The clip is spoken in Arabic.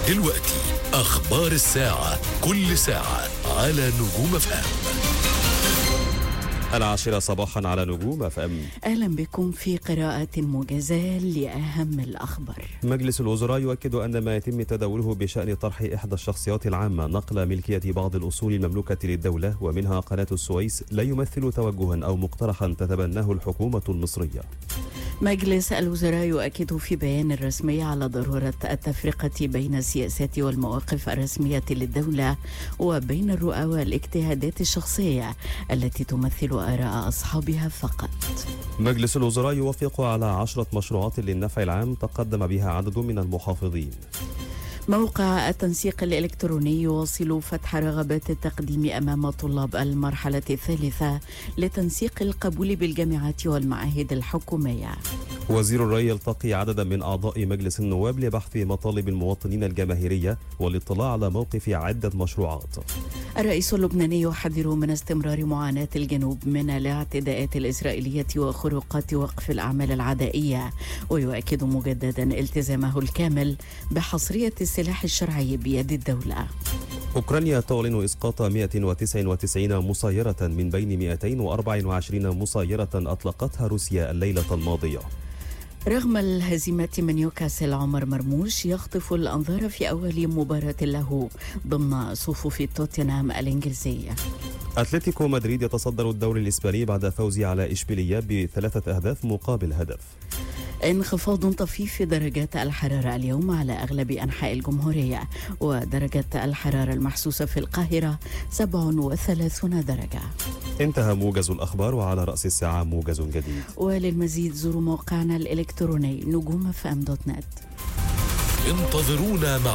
دلوقتي أخبار الساعة، كل ساعة على نجوم FM. 10 صباحا على نجوم FM. أهلا بكم في قراءة موجزة لأهم الأخبار. مجلس الوزراء يؤكد أن ما يتم تداوله بشأن طرح إحدى الشخصيات العامة نقل ملكية بعض الأصول المملوكة للدولة ومنها قناة السويس لا يمثل توجها أو مقترحا تتبناه الحكومة المصرية. مجلس الوزراء يؤكد في بيان رسمي على ضرورة التفرقة بين السياسات والمواقف الرسمية للدولة وبين الرؤى والاجتهادات الشخصية التي تمثل آراء أصحابها فقط. مجلس الوزراء يوافق على 10 مشروعات للنفع العام تقدم بها عدد من المحافظين. موقع التنسيق الإلكتروني يواصل فتح رغبات التقديم أمام طلاب المرحلة الثالثة لتنسيق القبول بالجامعات والمعاهد الحكومية. وزير الري يلتقي عددا من أعضاء مجلس النواب لبحث مطالب المواطنين الجماهيرية والاطلاع على موقف عدة مشروعات. الرئيس اللبناني يحذر من استمرار معاناة الجنوب من الاعتداءات الإسرائيلية وخروقات وقف الأعمال العدائية، ويؤكد مجددا التزامه الكامل بحصرية السلاح الشرعي بيد الدولة. أوكرانيا تعلن إسقاط 199 مسيرة من بين 224 مسيرة أطلقتها روسيا الليلة الماضية. رغم الهزيمة من نيوكاسل، عمر مرموش يخطف الأنظار في أول مباراة له ضمن صفوف توتنهام الإنجليزية. أتلتيكو مدريد يتصدر الدوري الإسباني بعد فوزه على إشبيلية ب3 أهداف مقابل هدف. انخفاض طفيف في درجات الحرارة اليوم على أغلب أنحاء الجمهورية، ودرجة الحرارة المحسوسة في القاهرة 37 درجة. انتهى موجز الأخبار، وعلى رأس الساعة موجز جديد. وللمزيد زوروا موقعنا الإلكتروني نجوم FM.net. انتظرونا مع